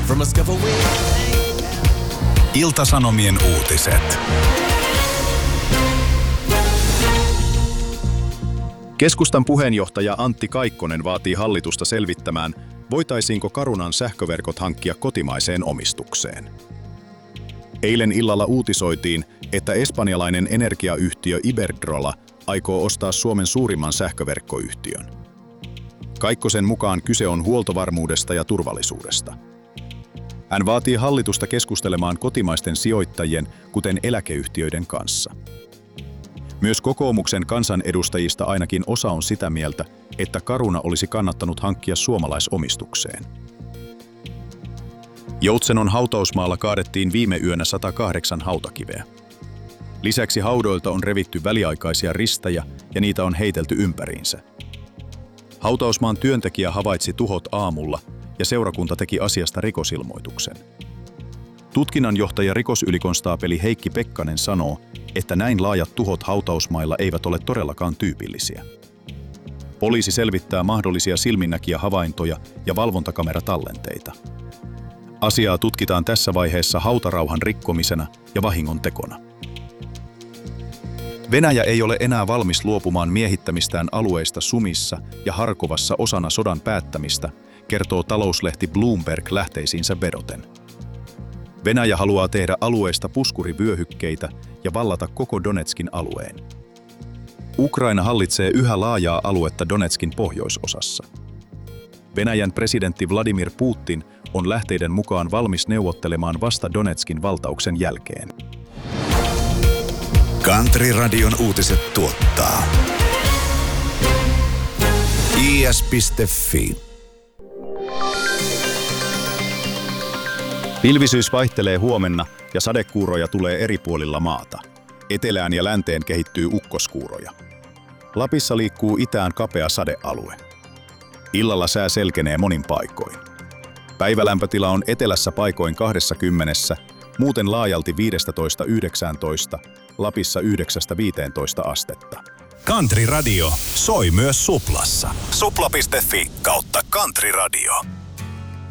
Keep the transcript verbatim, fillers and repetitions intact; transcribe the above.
from a scaffolding. Ilta-Sanomien uutiset. Keskustan puheenjohtaja Antti Kaikkonen vaatii hallitusta selvittämään, voitaisiinko Carunan sähköverkot hankkia kotimaiseen omistukseen. Eilen illalla uutisoitiin, että espanjalainen energiayhtiö Iberdrola aikoo ostaa Suomen suurimman sähköverkkoyhtiön. Kaikkosen mukaan kyse on huoltovarmuudesta ja turvallisuudesta. Hän vaatii hallitusta keskustelemaan kotimaisten sijoittajien, kuten eläkeyhtiöiden kanssa. Myös kokoomuksen kansanedustajista ainakin osa on sitä mieltä, että Caruna olisi kannattanut hankkia suomalaisomistukseen. Joutsenon hautausmaalla kaadettiin viime yönä sata kahdeksan hautakiveä. Lisäksi haudoilta on revitty väliaikaisia ristejä ja niitä on heitelty ympäriinsä. Hautausmaan työntekijä havaitsi tuhot aamulla ja seurakunta teki asiasta rikosilmoituksen. Tutkinnanjohtaja rikosylikonstaapeli Heikki Pekkanen sanoo, että näin laajat tuhot hautausmailla eivät ole todellakaan tyypillisiä. Poliisi selvittää mahdollisia silminnäkijähavaintoja ja valvontakameраtallenteita. Asiaa tutkitaan tässä vaiheessa hautarauhan rikkomisena ja vahingontekona. Venäjä ei ole enää valmis luopumaan miehittämistään alueista Sumissa ja Harkovassa osana sodan päättämistä, kertoo talouslehti Bloomberg lähteisiinsä vedoten. Venäjä haluaa tehdä alueista puskurivyöhykkeitä ja vallata koko Donetskin alueen. Ukraina hallitsee yhä laajaa aluetta Donetskin pohjoisosassa. Venäjän presidentti Vladimir Putin on lähteiden mukaan valmis neuvottelemaan vasta Donetskin valtauksen jälkeen. Country Radion uutiset tuottaa i s piste f i. Pilvisyys vaihtelee huomenna ja sadekuuroja tulee eri puolilla maata. Etelään ja länteen kehittyy ukkoskuuroja. Lapissa liikkuu itään kapea sadealue. Illalla sää selkenee monin paikoin. Päivälämpötila on etelässä paikoin kaksikymmentä, muuten laajalti viisitoista yhdeksäntoista, Lapissa yhdeksästä viiteentoista astetta. Country Radio soi myös Suplassa. supla piste f i kautta Country Radio.